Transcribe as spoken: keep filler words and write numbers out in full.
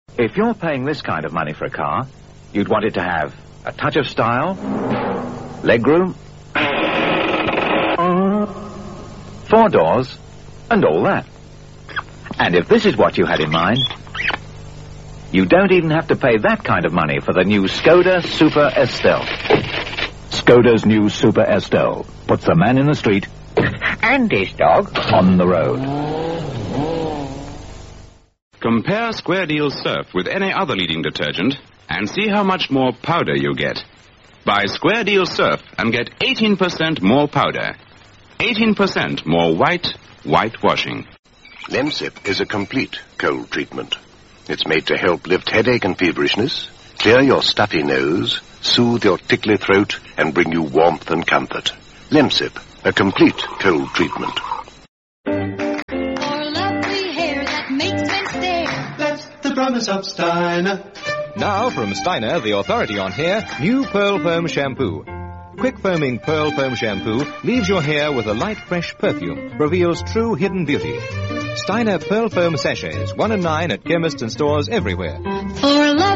If you're paying this kind of money for a car, you'd want it to have a touch of style, legroom, four doors, and all that. And if this is what you had in mind, you don't even have to pay that kind of money for the new Skoda Super Estelle. Skoda's new Super Estelle puts the man in the street and his dog on the road. Compare Square Deal Surf with any other leading detergent and see how much more powder you get. Buy Square Deal Surf and get eighteen percent more powder. eighteen percent more white, white washing. Lemsip is a complete cold treatment. It's made to help lift headache and feverishness, clear your stuffy nose, soothe your tickly throat, and bring you warmth and comfort. Lemsip, a complete cold treatment. For lovely hair that makes men stare. That's the promise of Steiner. Now from Steiner, the authority on hair, new Pearl Foam Shampoo. Quick foaming Pearl Foam Shampoo leaves your hair with a light, fresh perfume, reveals true hidden beauty. Steiner Pearl Foam Sachets, one and nine at chemists and stores everywhere. For love.